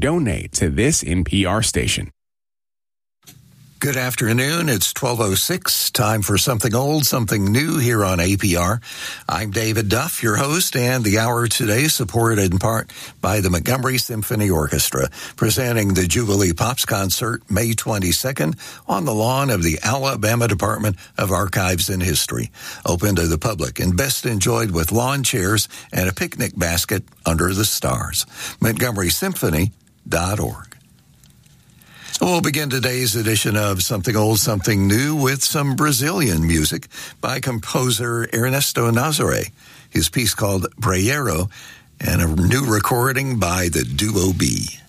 donate to this NPR station. Good afternoon. It's 12:06. Time for something old, something new here on APR. I'm David Duff, your host, and the hour today supported in part by the Montgomery Symphony Orchestra, presenting the Jubilee Pops Concert May 22nd on the lawn of the Alabama Department of Archives and History. Open to the public and best enjoyed with lawn chairs and a picnic basket under the stars. MontgomerySymphony.org. We'll begin today's edition of Something Old, Something New with some Brazilian music by composer Ernesto Nazaré. His piece called Braiero, and a new recording by the Duo B.